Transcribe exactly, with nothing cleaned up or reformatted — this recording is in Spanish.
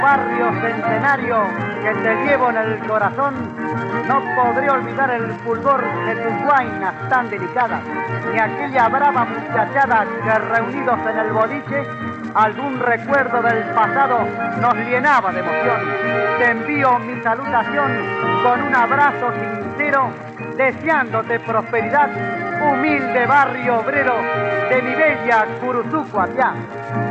Barrio Centenario que te llevo en el corazón, no podré olvidar el fulgor de tus guainas tan delicadas, ni aquella brava muchachada que reunidos en el boliche, algún recuerdo del pasado nos llenaba de emoción. Te envío mi salutación con un abrazo sincero, deseándote prosperidad, humilde barrio obrero de mi bella Curuzuco allá.